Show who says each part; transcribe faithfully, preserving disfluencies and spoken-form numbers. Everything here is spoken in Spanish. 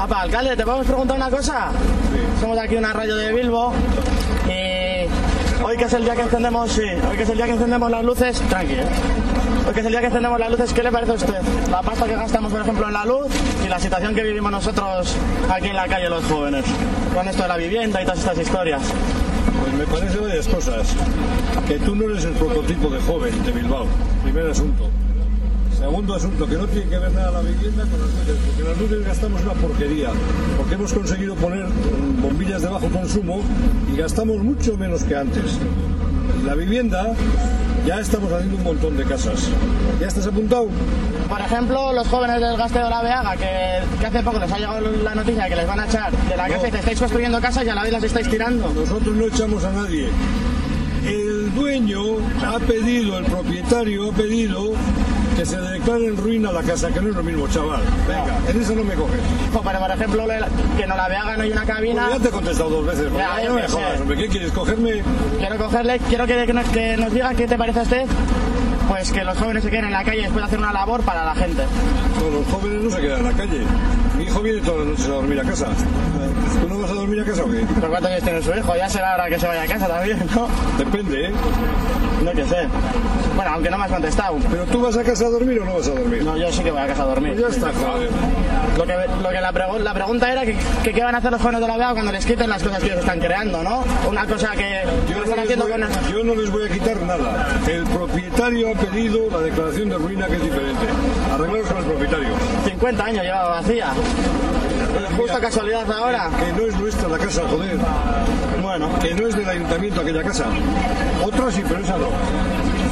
Speaker 1: Apa, alcalde, ¿te podemos preguntar una cosa? Sí. Somos aquí una radio de Bilbo y hoy que es el día que encendemos, sí, hoy que es el día que encendemos las luces, tranqui, ¿eh? Hoy que es el día que encendemos las luces, ¿qué le parece a usted? La pasta que gastamos, por ejemplo, en la luz y la situación que vivimos nosotros aquí en la calle los jóvenes, con esto de la vivienda y todas estas historias.
Speaker 2: Pues me parece varias cosas. Que tú no eres el prototipo de joven de Bilbao, primer asunto. Segundo asunto, que no tiene que ver nada la vivienda con las luces, porque las luces gastamos una porquería, porque hemos conseguido poner bombillas de bajo consumo y gastamos mucho menos que antes. La vivienda, ya estamos haciendo un montón de casas. ¿Ya estás apuntado?
Speaker 1: Por ejemplo, los jóvenes del Gasteo de la Beaga, que, que hace poco les ha llegado la noticia de que les van a echar de la no. casa y te estáis construyendo casas y a la vez las estáis tirando.
Speaker 2: Nosotros no echamos a nadie. El dueño ha pedido, el propietario ha pedido que se declare en ruina la casa, que no es lo mismo, chaval. Venga, en eso no me coges.
Speaker 1: No, pero por ejemplo, que no la Beaga no hay una cabina.
Speaker 2: Pues ya te he contestado dos veces. Ya, ya no me jodas, hombre. ¿Qué quieres? ¿Cogerme?
Speaker 1: Quiero cogerle, quiero que, que, nos, que nos diga qué te parece a usted. Pues que los jóvenes se queden en la calle después de hacer una labor para la gente.
Speaker 2: No, los jóvenes no se quedan en la calle. Mi hijo viene todas las noches a dormir a casa. ¿Tú no vas a dormir a casa o qué?
Speaker 1: ¿Pero cuántos años tiene su hijo? Ya será hora que se vaya a casa también, ¿no?
Speaker 2: Depende, ¿eh?
Speaker 1: No que sé. Bueno, aunque no me has contestado.
Speaker 2: ¿Pero tú vas a casa a dormir o no vas a dormir?
Speaker 1: No, yo sí que voy a casa a dormir.
Speaker 2: Pues ya está, joder.
Speaker 1: Lo que, lo que la, pregu la pregunta era que, que qué van a hacer los jóvenes de la Vega cuando les quiten las cosas que ellos están creando, ¿no? Una cosa que
Speaker 2: yo,
Speaker 1: están
Speaker 2: no
Speaker 1: haciendo
Speaker 2: voy,
Speaker 1: con el...
Speaker 2: yo no les voy a quitar nada. El propietario ha pedido la declaración de ruina, que es diferente. Arreglaros con el propietario.
Speaker 1: cincuenta años llevaba vacía. Justo casualidad ahora.
Speaker 2: Que, que no es nuestra la casa, joder.
Speaker 1: Bueno.
Speaker 2: Que no es del ayuntamiento aquella casa. Otra sí, pero esa no.